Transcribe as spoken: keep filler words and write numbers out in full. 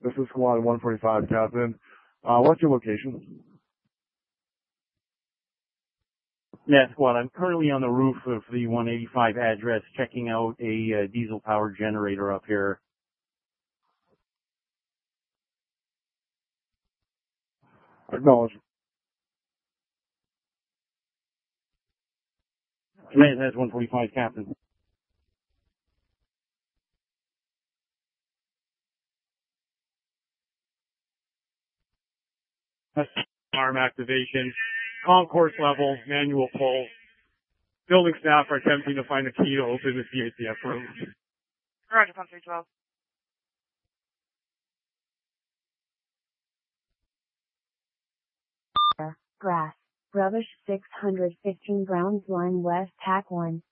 This is Squad one forty-five, Captain. Uh, what's your location? Yeah, Squad, I'm currently on the roof of the one eighty-five address checking out a uh, diesel-powered generator up here. Acknowledge. Command has one forty-five, Captain. Arm activation, concourse level, manual pull. Building staff are attempting to find the key to open the C A C F room. Roger, one three twelve. Grass. Rubbish six hundred fifteen Browns Line West, Pack one.